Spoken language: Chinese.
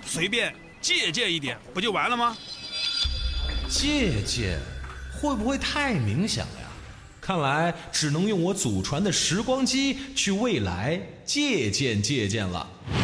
随便借鉴一点不就完了吗？ 借鉴会不会太冥想呀？看来只能用我祖传的时光机去未来借鉴了。